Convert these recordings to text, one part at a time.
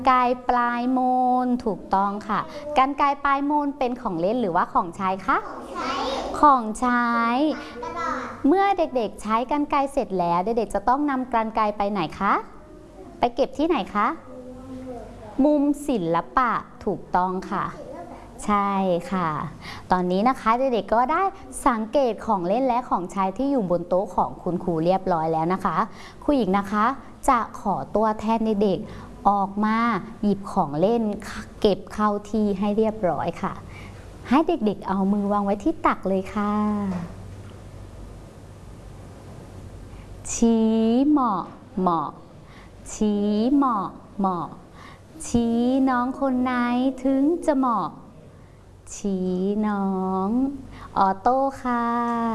กรรปลายโมนถูกต้องค่ะกรรไกรปลายโมนเป็นของเล่นหรือว่าของใช้คะของใช้เมื่อเด็กๆใช้กรรไกรเสร็จแล้วเด็กๆจะต้องนำกรรไกรไปไหนคะไปเก็บที่ไหนคะมุมศิลปะถูกต้องค่ะใช่ค่ะตอนนี้นะคะเด็กๆก็ได้สังเกตของเล่นและของใช้ที่อยู่บนโต๊ะของคุณครูเรียบร้อยแล้วนะคะครูหญิงนะคะจะขอตัวแทนเด็กๆออกมาหยิบของเล่นเก็บเข้าที่ให้เรียบร้อยค่ะให้เด็กๆเอามือวางไว้ที่ตักเลยค่ะชี้เหมาะเหมาะชี้เหมาะเหมาะชี้น้องคนไหนถึงจะเหมาะชี้น้องออโต้ค่ะ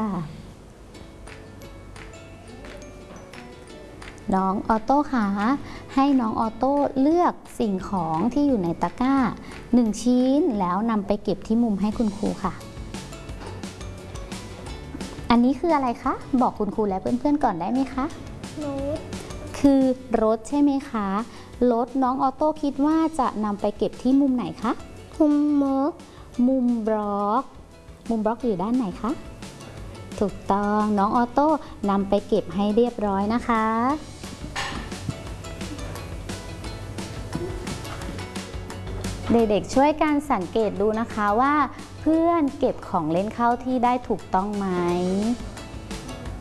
น้องออโต้ค่ะให้น้องออโต้เลือกสิ่งของที่อยู่ในตะกร้า1ชิ้นแล้วนำไปเก็บที่มุมให้คุณครูค่ะอันนี้คืออะไรคะบอกคุณครูและเพื่อนๆก่อนได้ไหมคะรถคือรถใช่ไหมคะรถน้องออโต้คิดว่าจะนำไปเก็บที่มุมไหนคะมุมบล็อกอยู่ด้านไหนคะถูกต้องน้องออโต้นำไปเก็บให้เรียบร้อยนะคะเด็กๆช่วยกันสังเกตดูนะคะว่าเพื่อนเก็บของเล่นเข้าที่ได้ถูกต้องไหม